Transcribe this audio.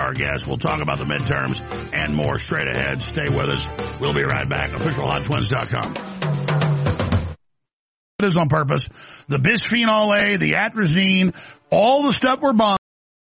our guest. We'll talk about the midterms and more straight ahead. Stay with us. We'll be right back. OfficialHotTwins.com. It is on purpose. The bisphenol A, the atrazine, all the stuff we're buying.